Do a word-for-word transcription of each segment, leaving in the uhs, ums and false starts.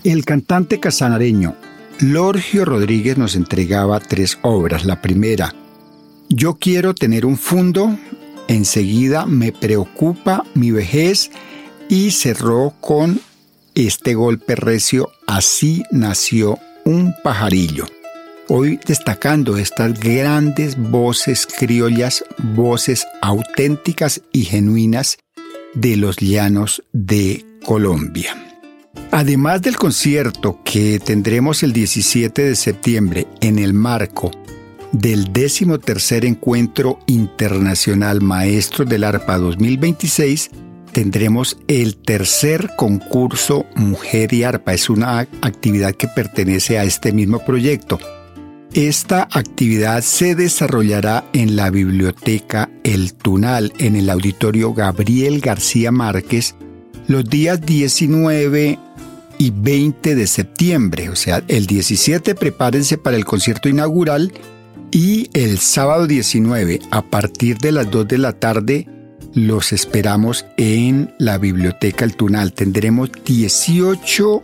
El cantante casanareño Lorgio Rodríguez nos entregaba tres obras. La primera, Yo quiero tener un fundo. Enseguida, Me preocupa mi vejez. Y cerró con este golpe recio, Así nació un pajarillo. Hoy destacando estas grandes voces criollas, voces auténticas y genuinas de los llanos de Colombia. Además del concierto que tendremos el diecisiete de septiembre en el marco del décimo tercer Encuentro Internacional Maestros del Arpa dos mil veintiséis, tendremos el tercer concurso Mujer y Arpa. Es una actividad que pertenece a este mismo proyecto. Esta actividad se desarrollará en la Biblioteca El Tunal, en el Auditorio Gabriel García Márquez, los días diecinueve y veinte de septiembre. O sea, el diecisiete prepárense para el concierto inaugural y el sábado diecinueve, a partir de las dos de la tarde, los esperamos en la Biblioteca El Tunal. Tendremos dieciocho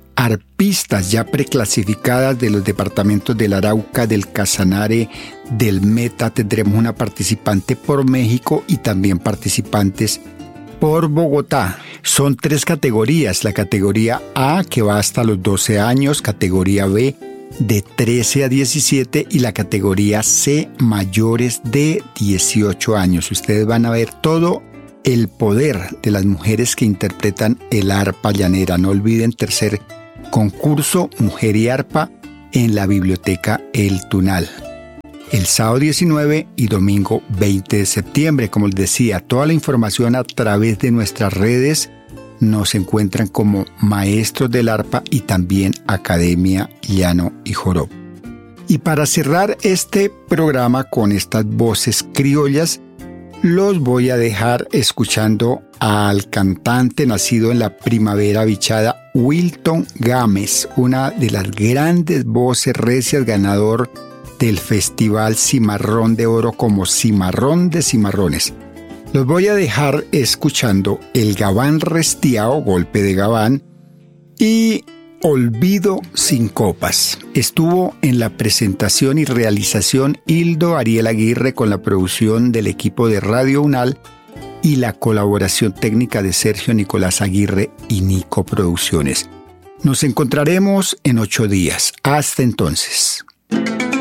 arpistas ya preclasificadas de los departamentos del Arauca, del Casanare, del Meta. Tendremos una participante por México y también participantes por Bogotá. Son tres categorías: la categoría A, que va hasta los doce años, categoría B de trece a diecisiete y la categoría C, mayores de dieciocho años. Ustedes van a ver todo el poder de las mujeres que interpretan el arpa llanera. No olviden, tercer concurso Mujer y Arpa en la Biblioteca El Tunal. El sábado diecinueve y domingo veinte de septiembre. Como les decía, toda la información a través de nuestras redes. Nos encuentran como Maestros del Arpa y también Academia Llano y Joropo. Y para cerrar este programa con estas voces criollas, los voy a dejar escuchando al cantante nacido en la primavera bichada, Wilton Gámez, una de las grandes voces recias, ganador del Festival Cimarrón de Oro como Cimarrón de Cimarrones. Los voy a dejar escuchando El Gabán Restiao, golpe de gabán, y Olvido sin copas. Estuvo en la presentación y realización Hildo Ariel Aguirre, con la producción del equipo de Radio Unal y la colaboración técnica de Sergio Nicolás Aguirre y Nico Producciones. Nos encontraremos en ocho días. Hasta entonces.